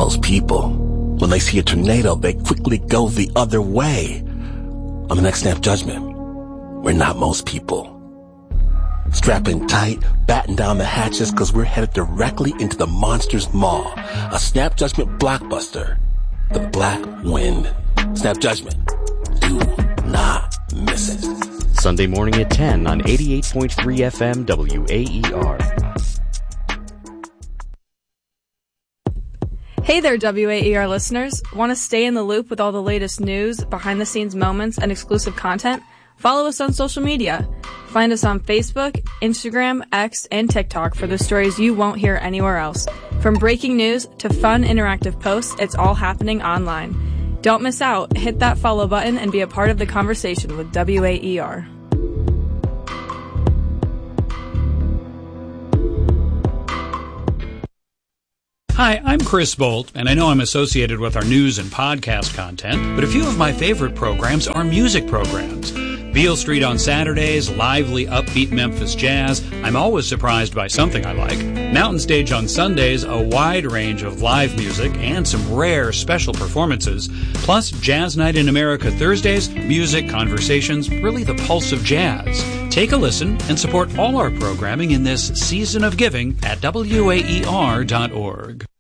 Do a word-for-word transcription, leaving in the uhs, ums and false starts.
Most people, when they see a tornado, they quickly go the other way. On the next Snap Judgment, we're not most people. Strap in tight, batten down the hatches, because we're headed directly into the Monsters Maw, a Snap Judgment blockbuster. The Black Wind. Snap Judgment. Do not miss it. Sunday morning at ten on eighty-eight point three F M W A E R. Hey there, W A E R listeners. Want to stay in the loop with all the latest news, behind-the-scenes moments, and exclusive content? Follow us on social media. Find us on Facebook, Instagram, X, and TikTok for the stories you won't hear anywhere else. From breaking news to fun interactive posts, it's all happening online. Don't miss out. Hit that follow button and be a part of the conversation with W A E R. Hi, I'm Chris Bolt, and I know I'm associated with our news and podcast content, but a few of my favorite programs are music programs. Beale Street on Saturdays, lively, upbeat Memphis jazz. I'm always surprised by something I like. Mountain Stage on Sundays, a wide range of live music and some rare special performances. Plus, Jazz Night in America Thursdays, music, conversations, really the pulse of jazz. Take a listen and support all our programming in this season of giving at W A E R dot org.